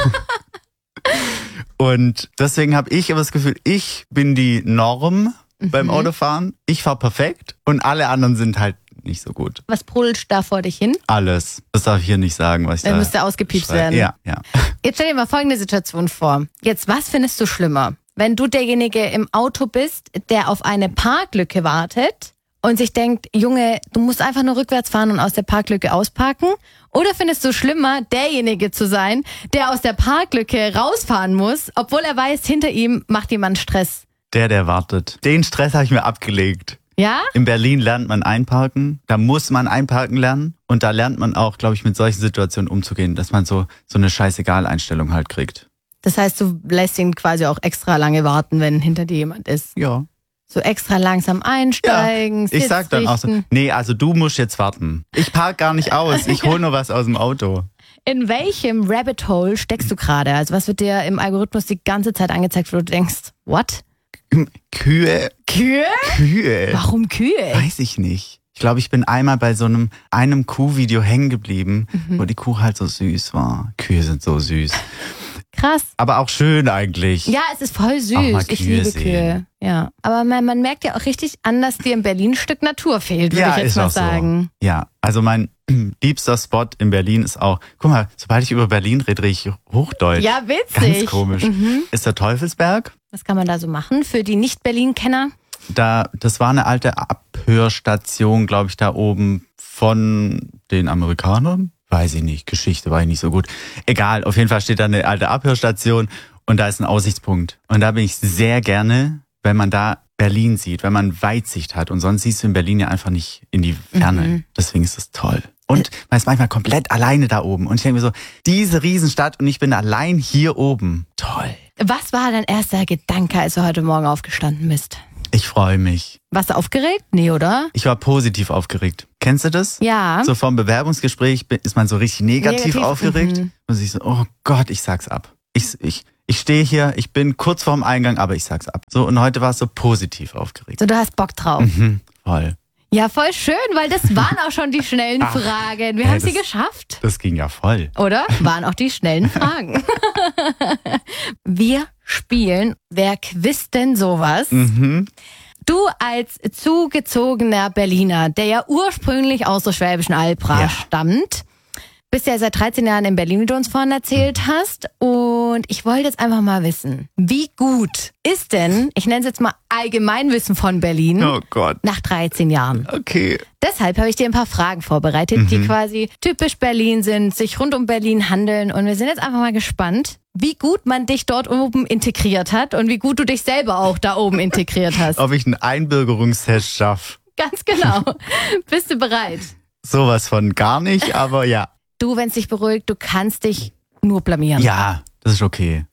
Und deswegen habe ich immer das Gefühl, ich bin die Norm beim Autofahren. Ich fahre perfekt und alle anderen sind halt nicht so gut. Was brüllst da vor dich hin? Alles. Das darf ich hier nicht sagen, was ich Dann müsste ausgepiepst werden. Ja. Jetzt stell dir mal folgende Situation vor. Jetzt, was findest du schlimmer? Wenn du derjenige im Auto bist, der auf eine Parklücke wartet und sich denkt, Junge, du musst einfach nur rückwärts fahren und aus der Parklücke ausparken? Oder findest du schlimmer, derjenige zu sein, der aus der Parklücke rausfahren muss, obwohl er weiß, hinter ihm macht jemand Stress? Der wartet. Den Stress habe ich mir abgelegt. Ja? In Berlin lernt man einparken. Da muss man einparken lernen. Und da lernt man auch, glaube ich, mit solchen Situationen umzugehen, dass man so eine Scheißegal-Einstellung halt kriegt. Das heißt, du lässt ihn quasi auch extra lange warten, wenn hinter dir jemand ist. Ja. So extra langsam einsteigen, Ich sag dann auch so, nee, also du musst jetzt warten. Ich park gar nicht aus, ich hol nur was aus dem Auto. In welchem Rabbit Hole steckst du gerade? Also was wird dir im Algorithmus die ganze Zeit angezeigt, wo du denkst, what? Kühe. Kühe? Kühe. Warum Kühe? Weiß ich nicht. Ich glaube, ich bin einmal bei so einem Kuhvideo hängen geblieben, wo die Kuh halt so süß war. Kühe sind so süß. Krass. Aber auch schön eigentlich. Ja, es ist voll süß. Auch mal Ich Kühe liebe sehen. Kühe. Ja. Aber man merkt ja auch richtig an, dass dir in Berlin ein Stück Natur fehlt, würde ich jetzt ist mal auch sagen. So. Ja, also mein liebster Spot in Berlin ist auch, guck mal, sobald ich über Berlin rede, rede ich Hochdeutsch. Ja, witzig. Ganz komisch. Ist der Teufelsberg. Was kann man da so machen für die Nicht-Berlin-Kenner? Das war eine alte Abhörstation, glaube ich, da oben von den Amerikanern. Weiß ich nicht, Geschichte war ich nicht so gut. Egal, auf jeden Fall steht da eine alte Abhörstation und da ist ein Aussichtspunkt. Und da bin ich sehr gerne, wenn man da Berlin sieht, wenn man Weitsicht hat. Und sonst siehst du in Berlin ja einfach nicht in die Ferne. Deswegen ist das toll. Und man ist manchmal komplett alleine da oben. Und ich denke mir so, diese Riesenstadt und ich bin allein hier oben. Toll. Was war dein erster Gedanke, als du heute Morgen aufgestanden bist? Ich freue mich. Warst du aufgeregt? Nee, oder? Ich war positiv aufgeregt. Kennst du das? Ja. So vom Bewerbungsgespräch ist man so richtig negativ aufgeregt. Und sich so, oh Gott, ich sag's ab. Ich stehe hier, ich bin kurz vorm Eingang, aber ich sag's ab. So, und heute war es so positiv aufgeregt. So, du hast Bock drauf. Voll. Ja, voll schön, weil das waren auch schon die schnellen Fragen. Wir haben sie geschafft. Das ging ja voll. Oder? Waren auch die schnellen Fragen. Wir spielen Wer quizt denn sowas? Du als zugezogener Berliner, der ja ursprünglich aus der Schwäbischen Alb stammt, bist ja seit 13 Jahren in Berlin, wie du uns vorhin erzählt hast. Und ich wollte jetzt einfach mal wissen, wie gut ist denn, ich nenne es jetzt mal Allgemeinwissen von Berlin, Oh Gott. nach 13 Jahren? Okay. Deshalb habe ich dir ein paar Fragen vorbereitet, die quasi typisch Berlin sind, sich rund um Berlin handeln. Und wir sind jetzt einfach mal gespannt, wie gut man dich dort oben integriert hat und wie gut du dich selber auch da oben integriert hast. Ob ich einen Einbürgerungstest schaffe? Ganz genau. Bist du bereit? Sowas von gar nicht, aber ja. Du, wenn es dich beruhigt, du kannst dich nur blamieren. Ja, das ist okay.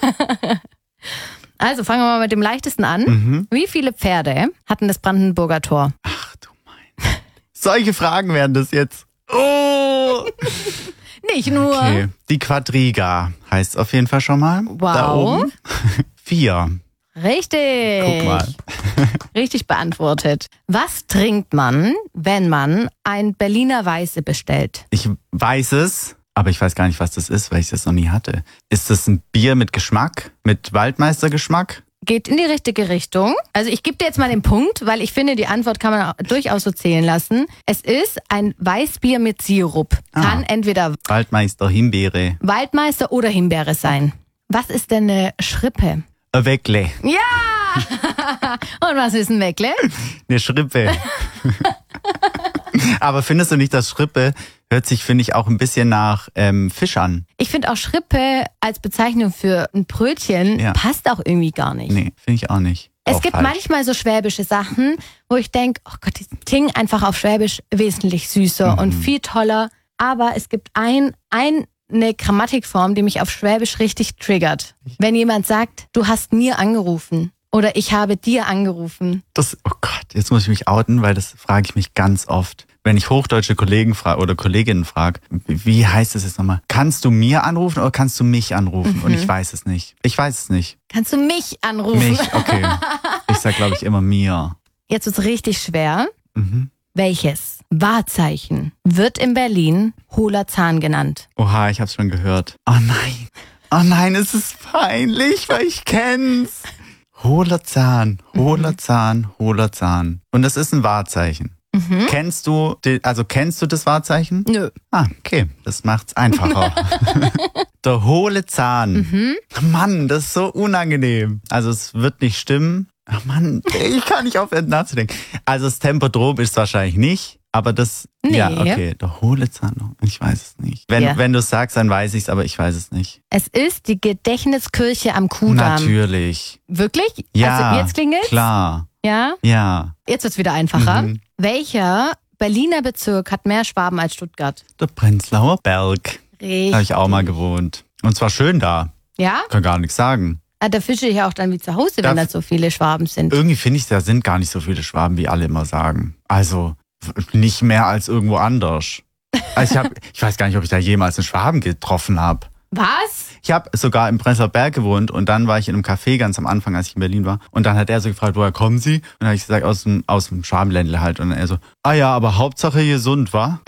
Also fangen wir mal mit dem leichtesten an. Wie viele Pferde hatten das Brandenburger Tor? Ach du mein. Solche Fragen wären das jetzt. Oh! Nicht nur. Okay. Die Quadriga heißt auf jeden Fall schon mal. Wow. Da oben. 4. Richtig. Guck mal. Richtig beantwortet. Was trinkt man, wenn man ein Berliner Weiße bestellt? Ich weiß es, aber ich weiß gar nicht, was das ist, weil ich das noch nie hatte. Ist das ein Bier mit Geschmack? Mit Waldmeistergeschmack? Geht in die richtige Richtung. Also ich gebe dir jetzt mal den Punkt, weil ich finde, die Antwort kann man auch durchaus so zählen lassen. Es ist ein Weißbier mit Sirup. Kann entweder Waldmeister, Himbeere. Waldmeister oder Himbeere sein. Was ist denn eine Schrippe? Ein Weckle. Ja! Und was ist ein Weckle? Eine Schrippe. Aber findest du nicht, dass Schrippe hört sich, finde ich, auch ein bisschen nach Fisch an? Ich finde auch Schrippe als Bezeichnung für ein Brötchen passt auch irgendwie gar nicht. Nee, finde ich auch nicht. Es auch gibt falsch. manchmal so schwäbische Sachen, wo ich denke, oh Gott, die klingen einfach auf Schwäbisch wesentlich süßer und viel toller. Aber es gibt eine Grammatikform, die mich auf Schwäbisch richtig triggert. Wenn jemand sagt, du hast mir angerufen oder ich habe dir angerufen. Oh Gott, jetzt muss ich mich outen, weil das frage ich mich ganz oft. Wenn ich hochdeutsche Kollegen frage oder Kolleginnen frage, wie heißt es jetzt nochmal? Kannst du mir anrufen oder kannst du mich anrufen? Und ich weiß es nicht. Kannst du mich anrufen? Mich, okay. Ich sag, glaube ich, immer mir. Jetzt wird's richtig schwer. Welches Wahrzeichen wird in Berlin hohler Zahn genannt? Oha, ich hab's schon gehört. Oh nein, es ist peinlich, weil ich kenn's. Hohler Zahn, hohler Zahn, hohler Zahn. Und das ist ein Wahrzeichen. Kennst du das Wahrzeichen? Nö. Ah, okay, das macht's einfacher. Der hohle Zahn. Mann, das ist so unangenehm. Also es wird nicht stimmen. Ach Mann, ich kann nicht aufhören nachzudenken. Also das Tempodrom ist wahrscheinlich nicht, aber das... Nee. Ja, okay, der hohle Zahn, ich weiß es nicht. Wenn du es sagst, dann weiß ich's, aber ich weiß es nicht. Es ist die Gedächtniskirche am Kudamm. Natürlich. Wirklich? Ja, also jetzt klingelt's? klar. Ja? Ja. Jetzt wird's wieder einfacher. Welcher Berliner Bezirk hat mehr Schwaben als Stuttgart? Der Prenzlauer Berg. Richtig. Habe ich auch mal gewohnt. Und zwar schön da. Ja? Kann gar nichts sagen. Da fische ich auch dann wie zu Hause, wenn da so viele Schwaben sind. Irgendwie finde ich, da sind gar nicht so viele Schwaben, wie alle immer sagen. Also nicht mehr als irgendwo anders. Also ich weiß gar nicht, ob ich da jemals einen Schwaben getroffen habe. Was? Ich habe sogar im Prenzlauer Berg gewohnt und dann war ich in einem Café ganz am Anfang, als ich in Berlin war. Und dann hat er so gefragt, woher kommen Sie? Und dann habe ich gesagt, aus dem Schwabenländle halt. Und dann er so, ja, aber Hauptsache gesund, wa?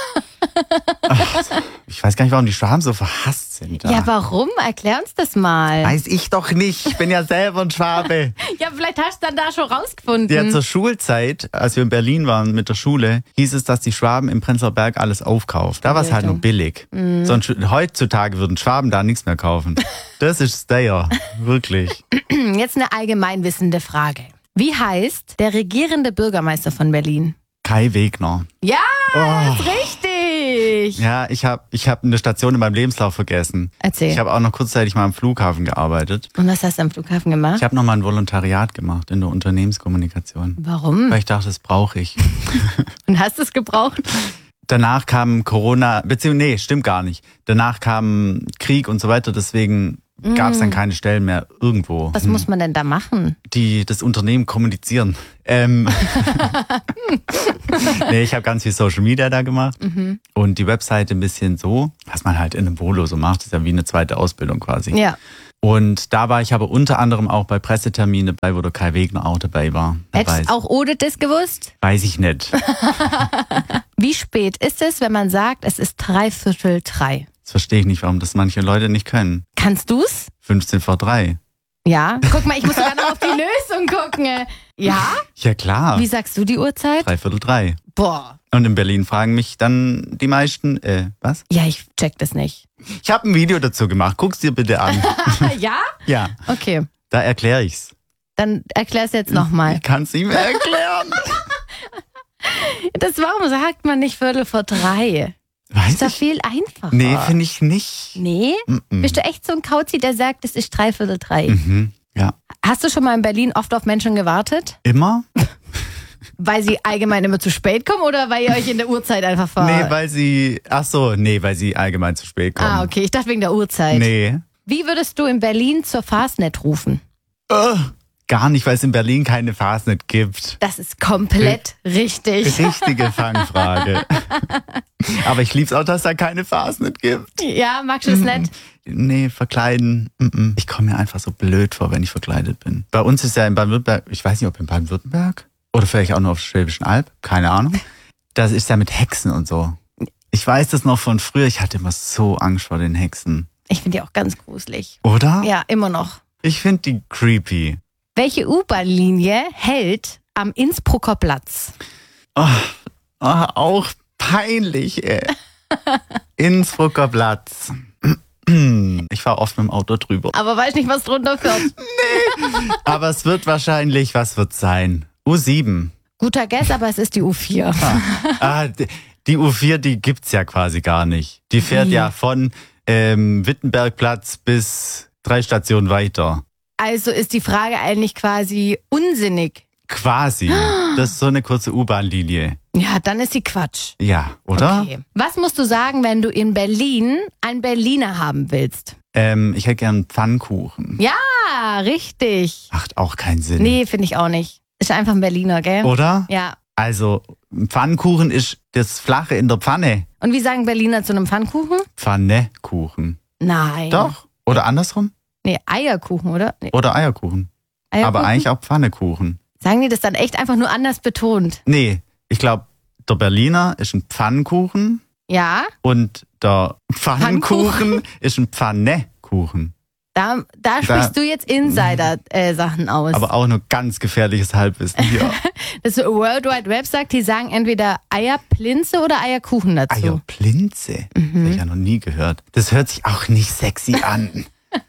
Ich weiß gar nicht, warum die Schwaben so verhasst sind. Ja, warum? Erklär uns das mal. Weiß ich doch nicht. Ich bin ja selber ein Schwabe. Ja, vielleicht hast du dann da schon rausgefunden. Ja, zur Schulzeit, als wir in Berlin waren mit der Schule, hieß es, dass die Schwaben im Prenzlauer Berg alles aufkaufen. Da war es halt nur billig. Sonst heutzutage würden Schwaben da nichts mehr kaufen. Das ist Stayer. Wirklich. Jetzt eine allgemeinwissende Frage. Wie heißt der regierende Bürgermeister von Berlin? Kai Wegner. Ja, ist richtig. Ja, ich hab eine Station in meinem Lebenslauf vergessen. Erzähl. Ich habe auch noch kurzzeitig mal am Flughafen gearbeitet. Und was hast du am Flughafen gemacht? Ich habe noch mal ein Volontariat gemacht in der Unternehmenskommunikation. Warum? Weil ich dachte, das brauche ich. Und hast du es gebraucht? Danach kam Corona, beziehungsweise, nee, stimmt gar nicht. Danach kam Krieg und so weiter, deswegen gab es dann keine Stellen mehr irgendwo. Was muss man denn da machen? Die das Unternehmen kommunizieren. Nee, ich habe ganz viel Social Media da gemacht und die Webseite ein bisschen so, was man halt in einem Volo so macht, ist ja wie eine zweite Ausbildung quasi. Ja. Und da war ich aber unter anderem auch bei Presseterminen dabei, wo der Kai Wegner auch dabei war. Hättest auch Ode das gewusst? Weiß ich nicht. Wie spät ist es, wenn man sagt, es ist 3:45? Das verstehe ich nicht, warum das manche Leute nicht können. Kannst du's? 15 vor 3. Ja. Guck mal, ich muss sogar noch auf die Lösung gucken. Ja? Ja, klar. Wie sagst du die Uhrzeit? 3:45. Boah. Und in Berlin fragen mich dann die meisten, was? Ja, ich check das nicht. Ich habe ein Video dazu gemacht. Guck's dir bitte an. Ja? Ja. Okay. Da erkläre ich's. Dann erklär's jetzt nochmal. Ich kann's nicht mehr erklären. Warum sagt man nicht 2:45? Weiß Ist doch ich. viel einfacher. Nee, finde ich nicht. Nee? Bist du echt so ein Kauzi, der sagt, es ist 3:45? Ja. Hast du schon mal in Berlin oft auf Menschen gewartet? Immer? Weil sie allgemein immer zu spät kommen oder weil ihr euch in der Uhrzeit einfach weil sie allgemein zu spät kommen. Ah, okay. Ich dachte wegen der Uhrzeit. Nee. Wie würdest du in Berlin zur Fastnet rufen? Gar nicht, weil es in Berlin keine Fasnet gibt. Das ist komplett richtig. Richtige Fangfrage. Aber ich lieb's auch, dass da keine Fasnet gibt. Ja, magst du das nicht? Nee, verkleiden. Ich komme mir einfach so blöd vor, wenn ich verkleidet bin. Bei uns ist ja in Baden-Württemberg, ich weiß nicht, ob in Baden-Württemberg oder vielleicht auch nur auf der Schwäbischen Alb, keine Ahnung. Das ist ja mit Hexen und so. Ich weiß das noch von früher, ich hatte immer so Angst vor den Hexen. Ich finde die auch ganz gruselig. Oder? Ja, immer noch. Ich finde die creepy. Welche U-Bahn-Linie hält am Innsbrucker Platz? Auch peinlich, ey. Innsbrucker Platz. Ich fahre oft mit dem Auto drüber. Aber weiß nicht, was drunter führt. Aber es wird wahrscheinlich, was wird sein? U7. Guter Guess, aber es ist die U4. Die U4, die gibt's ja quasi gar nicht. Die fährt ja von Wittenbergplatz bis 3 Stationen weiter. Also ist die Frage eigentlich quasi unsinnig. Quasi. Das ist so eine kurze U-Bahn-Linie. Ja, dann ist sie Quatsch. Ja, oder? Okay. Was musst du sagen, wenn du in Berlin einen Berliner haben willst? Ich hätte gern Pfannkuchen. Ja, richtig. Macht auch keinen Sinn. Nee, finde ich auch nicht. Ist einfach ein Berliner, gell? Oder? Ja. Also, Pfannkuchen ist das Flache in der Pfanne. Und wie sagen Berliner zu einem Pfannkuchen? Pfannekuchen. Nein. Doch? Oder andersrum? Nee, Eierkuchen, oder? Nee. Oder Eierkuchen. Aber eigentlich auch Pfannekuchen. Sagen die das dann echt einfach nur anders betont? Nee, ich glaube, der Berliner ist ein Pfannkuchen Ja. und der Pfannkuchen ist ein Pfannekuchen. Da sprichst du jetzt Insider-Sachen aus. Aber auch nur ganz gefährliches Halbwissen hier. Das World Wide Web sagt, die sagen entweder Eierplinze oder Eierkuchen dazu. Eierplinze? Habe ich ja noch nie gehört. Das hört sich auch nicht sexy an.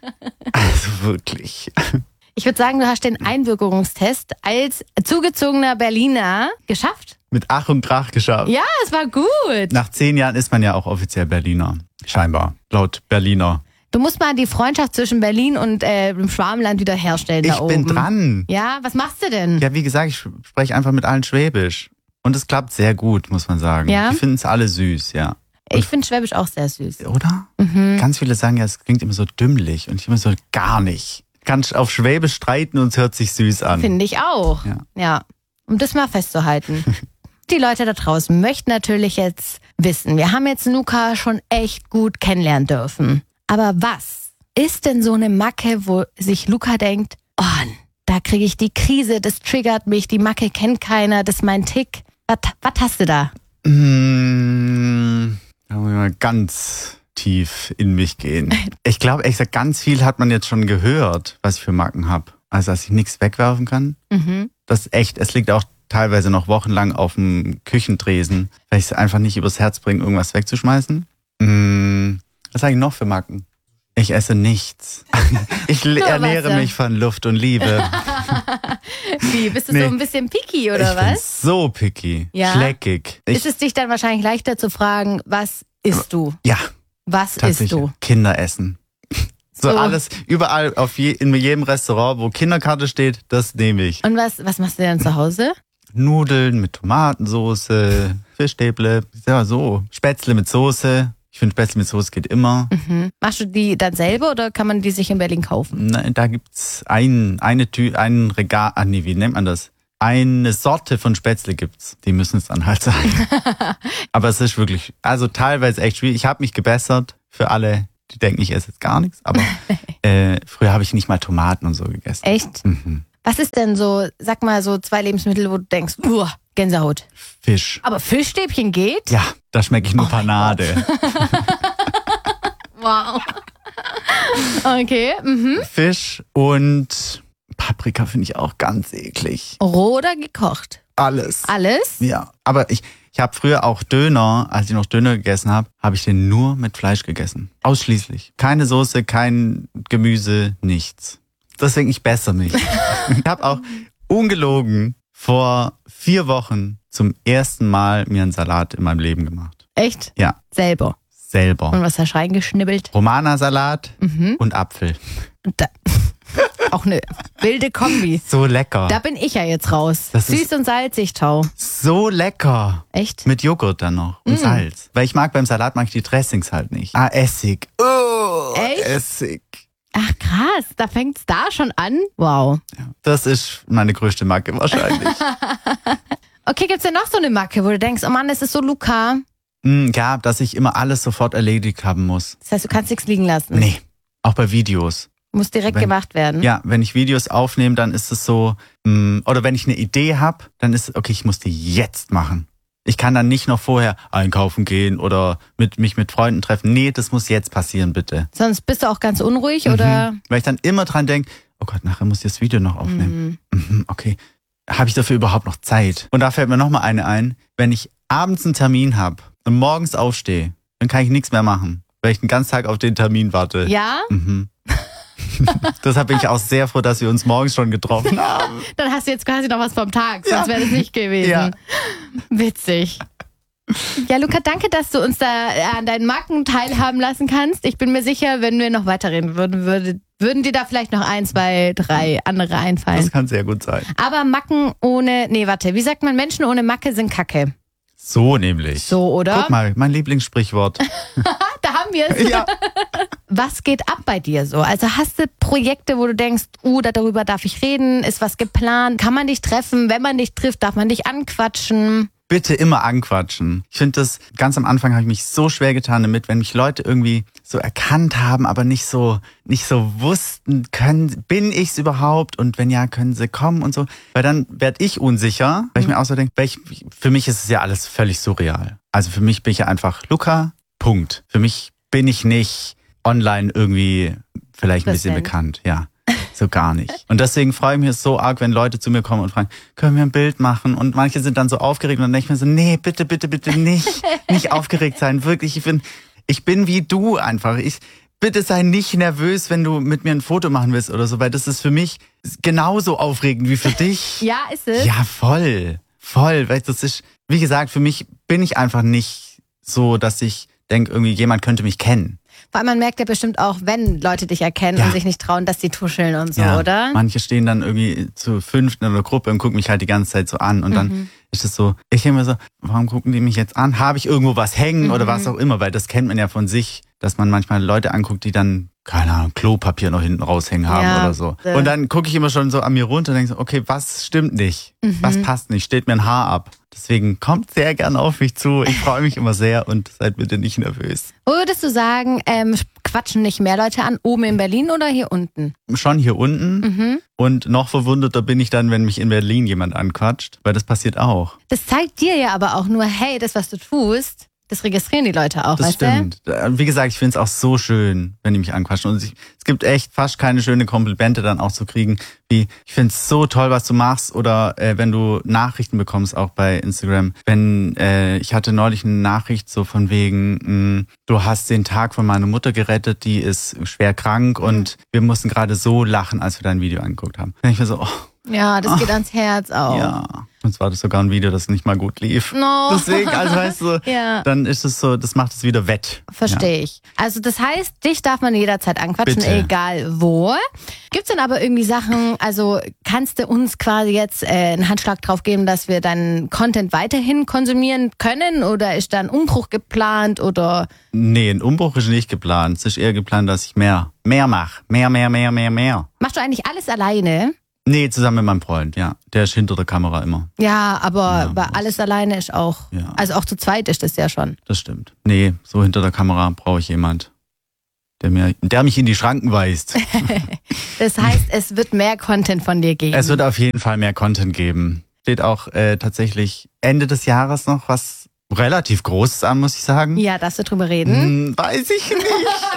Also wirklich. Ich würde sagen, du hast den Einbürgerungstest als zugezogener Berliner geschafft. Mit Ach und Krach geschafft. Ja, es war gut. Nach 10 Jahren ist man ja auch offiziell Berliner. Scheinbar. Laut Berliner. Du musst mal die Freundschaft zwischen Berlin und dem Schwabenland wieder herstellen da oben. Ich bin dran. Ja, was machst du denn? Ja, wie gesagt, ich spreche einfach mit allen Schwäbisch. Und es klappt sehr gut, muss man sagen. Ja? Die finden es alle süß, ja. Ich finde Schwäbisch auch sehr süß. Oder? Ganz viele sagen ja, es klingt immer so dümmlich. Und ich immer so, gar nicht. Kannst auf Schwäbisch streiten und es hört sich süß an. Finde ich auch. Ja. Um das mal festzuhalten. Die Leute da draußen möchten natürlich jetzt wissen, wir haben jetzt Nuka schon echt gut kennenlernen dürfen. Aber was ist denn so eine Macke, wo sich Luca denkt, oh, da kriege ich die Krise, das triggert mich, die Macke kennt keiner, das ist mein Tick. Was hast du da? Da muss ich mal ganz tief in mich gehen. Ich glaube, ehrlich gesagt, ganz viel hat man jetzt schon gehört, was ich für Macken habe. Also, dass ich nichts wegwerfen kann. Das ist echt, es liegt auch teilweise noch wochenlang auf dem Küchentresen, weil ich es einfach nicht übers Herz bringe, irgendwas wegzuschmeißen. Was habe ich noch für Macken? Ich esse nichts. Ich ernähre mich von Luft und Liebe. Wie, bist du so ein bisschen picky oder ich bin was? So picky. Ja? Schleckig. Ist es dich dann wahrscheinlich leichter zu fragen, was isst du? Ja. Was isst Tatsächlich. du? Kinderessen. So alles, überall, in jedem Restaurant, wo Kinderkarte steht, das nehme ich. Und was machst du denn zu Hause? Nudeln mit Tomatensoße, Fischstäble, ja so. Spätzle mit Soße. Ich finde, Spätzle mit Soße geht immer. Machst du die dann selber oder kann man die sich in Berlin kaufen? Nein, da gibt's ein Regal, wie nennt man das? Eine Sorte von Spätzle gibt's. Die müssen es dann halt sein. Aber es ist wirklich, also teilweise echt schwierig. Ich habe mich gebessert für alle, die denken, ich esse jetzt gar nichts. Aber früher habe ich nicht mal Tomaten und so gegessen. Echt? Was ist denn so, sag mal so 2 Lebensmittel, wo du denkst, Gänsehaut. Fisch. Aber Fischstäbchen geht? Ja, da schmecke ich nur Panade. Wow. Okay. Fisch und Paprika finde ich auch ganz eklig. Roh oder gekocht? Alles. Alles? Ja, aber ich habe früher auch Döner, als ich noch Döner gegessen habe, habe ich den nur mit Fleisch gegessen. Ausschließlich. Keine Soße, kein Gemüse, nichts. Deswegen, ich bessere mich. Ich habe auch ungelogen vor 4 Wochen zum ersten Mal mir einen Salat in meinem Leben gemacht. Echt? Ja. Selber. Und was hast du reingeschnibbelt? Romana-Salat und Apfel. Auch eine wilde Kombi. So lecker. Da bin ich ja jetzt raus. Das Süß ist und salzig, Tau. so lecker. Echt? Mit Joghurt dann noch und Salz. Weil beim Salat mag ich die Dressings halt nicht. Essig. Oh, Echt? Essig. Ach krass, da fängt's da schon an? Wow. Ja, das ist meine größte Macke wahrscheinlich. Okay, gibt's denn noch so eine Macke, wo du denkst, oh Mann, das ist so Luca? Ja, dass ich immer alles sofort erledigt haben muss. Das heißt, du kannst nichts liegen lassen? Nee, auch bei Videos. Muss direkt gemacht werden? Ja, wenn ich Videos aufnehme, dann ist es so, oder wenn ich eine Idee habe, dann ist es, okay, ich muss die jetzt machen. Ich kann dann nicht noch vorher einkaufen gehen oder mich mit Freunden treffen. Nee, das muss jetzt passieren, bitte. Sonst bist du auch ganz unruhig, oder? Weil ich dann immer dran denke, oh Gott, nachher muss ich das Video noch aufnehmen. Okay, habe ich dafür überhaupt noch Zeit? Und da fällt mir noch mal eine ein, wenn ich abends einen Termin habe und morgens aufstehe, dann kann ich nichts mehr machen, weil ich den ganzen Tag auf den Termin warte. Ja? Deshalb bin ich auch sehr froh, dass wir uns morgens schon getroffen haben. Dann hast du jetzt quasi noch was vom Tag, sonst wäre das nicht gewesen. Ja. Witzig. Ja, Luca, danke, dass du uns da an deinen Macken teilhaben lassen kannst. Ich bin mir sicher, wenn wir noch weiterreden würden dir da vielleicht noch 1, 2, 3 andere einfallen. Das kann sehr gut sein. Aber Macken ohne, wie sagt man, Menschen ohne Macke sind Kacke. So nämlich. So, oder? Guck mal, mein Lieblingssprichwort. Da haben wir es. Ja. Was geht ab bei dir so? Also hast du Projekte, wo du denkst, darüber darf ich reden, ist was geplant, kann man dich treffen, wenn man dich trifft, darf man dich anquatschen? Bitte immer anquatschen. Ich finde das, ganz am Anfang habe ich mich so schwer getan damit, wenn mich Leute irgendwie so erkannt haben, aber nicht so wussten, bin ich's überhaupt? Und wenn ja, können sie kommen und so. Weil dann werde ich unsicher, weil ich mir auch so denke, für mich ist es ja alles völlig surreal. Also für mich bin ich ja einfach Luca, Punkt. Für mich bin ich nicht online irgendwie vielleicht ein bisschen bekannt, ja. So gar nicht. Und deswegen freue ich mich so arg, wenn Leute zu mir kommen und fragen, können wir ein Bild machen? Und manche sind dann so aufgeregt und dann denke ich mir so, nee, bitte, bitte, bitte nicht aufgeregt sein. Wirklich, ich bin wie du einfach. Bitte sei nicht nervös, wenn du mit mir ein Foto machen willst oder so, weil das ist für mich genauso aufregend wie für dich. Ja, ist es? Ja, voll. Weil das ist, wie gesagt, für mich bin ich einfach nicht so, dass ich denke, irgendwie jemand könnte mich kennen. Vor allem, man merkt ja bestimmt auch, wenn Leute dich erkennen und sich nicht trauen, dass die tuscheln und so, oder? Manche stehen dann irgendwie zu 5 in einer Gruppe und gucken mich halt die ganze Zeit so an. Und dann ist es so, ich denke mir so, warum gucken die mich jetzt an? Habe ich irgendwo was hängen oder was auch immer? Weil das kennt man ja von sich, dass man manchmal Leute anguckt, die dann, keine Ahnung, Klopapier noch hinten raushängen haben oder so. Und dann gucke ich immer schon so an mir runter und denke so, okay, was stimmt nicht? Was passt nicht? Steht mir ein Haar ab? Deswegen kommt sehr gern auf mich zu. Ich freue mich immer sehr und seid bitte nicht nervös. Würdest du sagen, quatschen nicht mehr Leute an, oben in Berlin oder hier unten? Schon hier unten. Und noch verwunderter bin ich dann, wenn mich in Berlin jemand anquatscht, weil das passiert auch. Das zeigt dir ja aber auch nur, hey, das, was du tust, das registrieren die Leute auch, das weißt stimmt. Wie gesagt, ich finde es auch so schön, wenn die mich anquatschen. Und es gibt echt fast keine schöne Komplimente dann auch zu kriegen, wie, ich finde es so toll, was du machst. Oder wenn du Nachrichten bekommst, auch bei Instagram. Ich hatte neulich eine Nachricht so von wegen, du hast den Tag von meiner Mutter gerettet, die ist schwer krank und wir mussten gerade so lachen, als wir dein Video angeguckt haben. Dann denke ich mir so, ja, das geht ans Herz auch. Ja. Und zwar das sogar ein Video, das nicht mal gut lief. No. Deswegen, also weißt du, dann ist es so, das macht es wieder wett. Verstehe ich. Also das heißt, dich darf man jederzeit anquatschen, Bitte. Egal wo. Gibt's denn aber irgendwie Sachen, also kannst du uns quasi jetzt einen Handschlag drauf geben, dass wir deinen Content weiterhin konsumieren können? Oder ist da ein Umbruch geplant oder? Nee, ein Umbruch ist nicht geplant. Es ist eher geplant, dass ich mehr mache. Mehr. Machst du eigentlich alles alleine? Nee, zusammen mit meinem Freund, ja. Der ist hinter der Kamera immer. Ja, aber alles alleine ist auch, Ja. also auch zu zweit ist das ja schon. Das stimmt. Nee, so hinter der Kamera brauche ich jemand, der mich in die Schranken weist. Das heißt, es wird mehr Content von dir geben. Es wird auf jeden Fall mehr Content geben. Steht auch tatsächlich Ende des Jahres noch was relativ Großes an, muss ich sagen. Ja, darfst du drüber reden? Weiß ich nicht.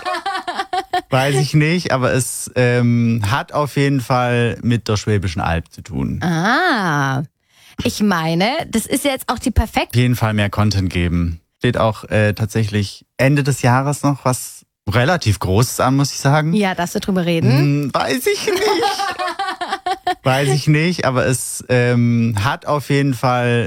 Weiß ich nicht, aber es hat auf jeden Fall mit der Schwäbischen Alb zu tun. Ah, ich meine, das ist jetzt auch die perfekte... Auf jeden Fall mehr Content geben. Steht auch tatsächlich Ende des Jahres noch was relativ Großes an, muss ich sagen. Ja, darfst du drüber reden? Weiß ich nicht. Weiß ich nicht, aber es hat auf jeden Fall